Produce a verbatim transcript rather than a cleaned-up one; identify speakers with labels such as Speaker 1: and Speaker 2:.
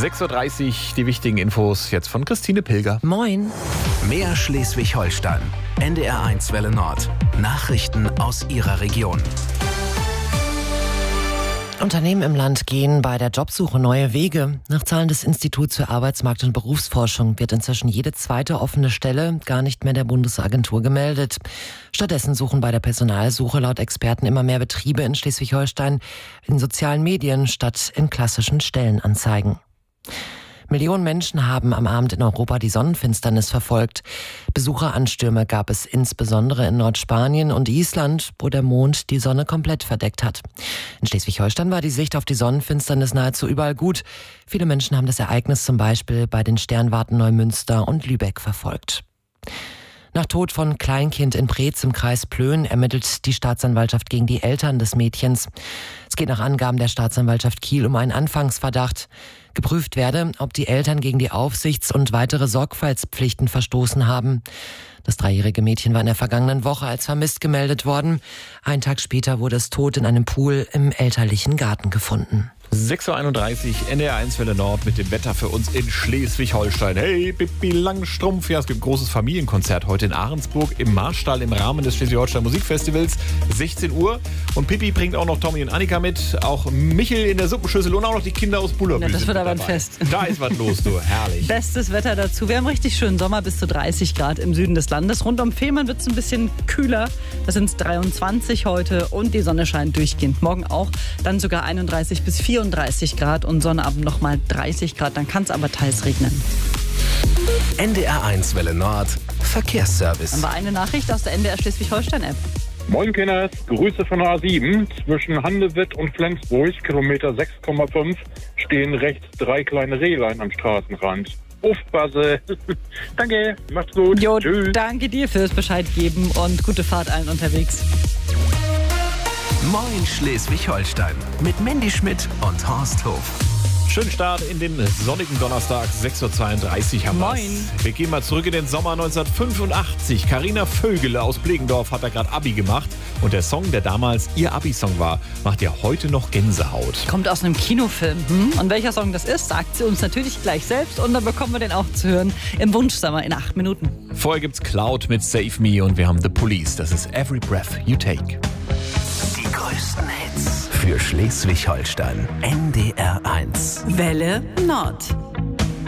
Speaker 1: sechs Uhr dreißig, die wichtigen Infos jetzt von Christine Pilger.
Speaker 2: Moin.
Speaker 3: Mehr Schleswig-Holstein. N D R eins Welle Nord. Nachrichten aus Ihrer Region.
Speaker 2: Unternehmen im Land gehen bei der Jobsuche neue Wege. Nach Zahlen des Instituts für Arbeitsmarkt- und Berufsforschung wird inzwischen jede zweite offene Stelle gar nicht mehr der Bundesagentur gemeldet. Stattdessen suchen bei der Personalsuche laut Experten immer mehr Betriebe in Schleswig-Holstein in sozialen Medien statt in klassischen Stellenanzeigen. Millionen Menschen haben am Abend in Europa die Sonnenfinsternis verfolgt. Besucheranstürme gab es insbesondere in Nordspanien und Island, wo der Mond die Sonne komplett verdeckt hat. In Schleswig-Holstein war die Sicht auf die Sonnenfinsternis nahezu überall gut. Viele Menschen haben das Ereignis zum Beispiel bei den Sternwarten Neumünster und Lübeck verfolgt. Nach Tod von Kleinkind in Preetz im Kreis Plön ermittelt die Staatsanwaltschaft gegen die Eltern des Mädchens. Es geht nach Angaben der Staatsanwaltschaft Kiel um einen Anfangsverdacht. Geprüft werde, ob die Eltern gegen die Aufsichts- und weitere Sorgfaltspflichten verstoßen haben. Das dreijährige Mädchen war in der vergangenen Woche als vermisst gemeldet worden. Einen Tag später wurde es tot in einem Pool im elterlichen Garten gefunden.
Speaker 1: sechs Uhr einunddreißig, N D R eins Welle Nord mit dem Wetter für uns in Schleswig-Holstein. Hey, Pippi Langstrumpf. Ja, es gibt ein großes Familienkonzert heute in Ahrensburg im Marstall im Rahmen des Schleswig-Holstein Musikfestivals. sechzehn Uhr. Und Pippi bringt auch noch Tommy und Annika mit. Auch Michel in der Suppenschüssel und auch noch die Kinder aus Bullerbühl.
Speaker 4: Das wird aber ein Fest.
Speaker 1: Da ist was los, du. Herrlich.
Speaker 4: Bestes Wetter dazu. Wir haben richtig schönen Sommer bis zu dreißig Grad im Süden des Landes. Rund um Fehmarn wird es ein bisschen kühler. Da sind es dreiundzwanzig heute und die Sonne scheint durchgehend. Morgen auch. Dann sogar einunddreißig bis vierunddreißig Grad und Sonnabend nochmal dreißig Grad. Dann kann es aber teils regnen.
Speaker 3: N D R eins Welle Nord. Verkehrsservice.
Speaker 4: Haben wir eine Nachricht aus der N D R Schleswig-Holstein-App.
Speaker 5: Moin Kinders, Grüße von der A sieben. Zwischen Handewitt und Flensburg, Kilometer sechs Komma fünf, stehen rechts drei kleine Rehlein am Straßenrand. Aufpasse. Danke, macht's gut.
Speaker 4: Jo,
Speaker 5: Tschüss.
Speaker 4: danke dir fürs Bescheid geben und gute Fahrt allen unterwegs.
Speaker 3: Moin Schleswig-Holstein. Mit Mandy Schmidt und Horst Hof.
Speaker 1: Schönen Start in den sonnigen Donnerstag, sechs Uhr zweiunddreißig haben wir's.
Speaker 4: Moin.
Speaker 1: Wir gehen mal zurück in den Sommer neunzehnhundertfünfundachtzig. Carina Vögele aus Blegendorf hat da gerade Abi gemacht. Und der Song, der damals ihr Abi-Song war, macht ja heute noch Gänsehaut.
Speaker 4: Kommt aus einem Kinofilm. Hm? Und welcher Song das ist, sagt sie uns natürlich gleich selbst. Und dann bekommen wir den auch zu hören im Wunschsommer in acht Minuten.
Speaker 1: Vorher gibt's Cloud mit Save Me und wir haben The Police. Das ist Every Breath You Take.
Speaker 3: Die größten Hits für Schleswig-Holstein. N D R eins.
Speaker 6: Welle Nord.